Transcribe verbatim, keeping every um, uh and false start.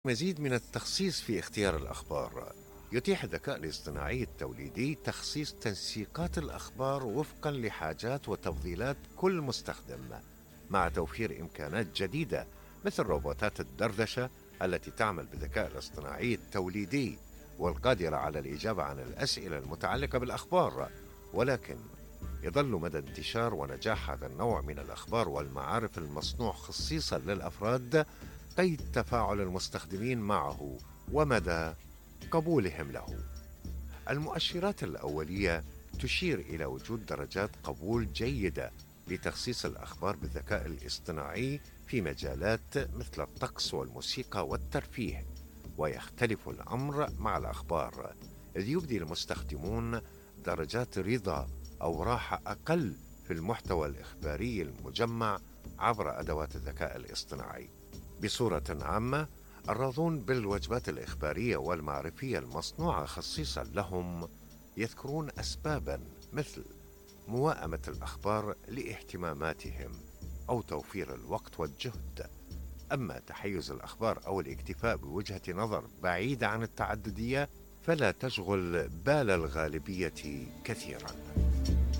مزيد من التخصيص في اختيار الأخبار. يتيح الذكاء الاصطناعي التوليدي تخصيص تنسيقات الأخبار وفقا لحاجات وتفضيلات كل مستخدم، مع توفير إمكانات جديدة مثل روبوتات الدردشة التي تعمل بالذكاء الاصطناعي التوليدي والقادرة على الإجابة عن الأسئلة المتعلقة بالأخبار. ولكن يظل مدى انتشار ونجاح هذا النوع من الأخبار والمعارف المصنوع خصيصا للأفراد قيد تفاعل المستخدمين معه ومدى قبولهم له. المؤشرات الأولية تشير إلى وجود درجات قبول جيدة لتخصيص الأخبار بالذكاء الاصطناعي في مجالات مثل الطقس والموسيقى والترفيه، ويختلف الأمر مع الأخبار، إذ يبدي المستخدمون درجات رضا أو راحة أقل في المحتوى الإخباري المجمع عبر أدوات الذكاء الاصطناعي. بصورة عامة، الراضون بالوجبات الإخبارية والمعرفية المصنوعة خصيصا لهم يذكرون أسبابا مثل موائمة الأخبار لاهتماماتهم أو توفير الوقت والجهد. أما تحيز الأخبار أو الاكتفاء بوجهة نظر بعيدة عن التعددية فلا تشغل بال الغالبية كثيرا.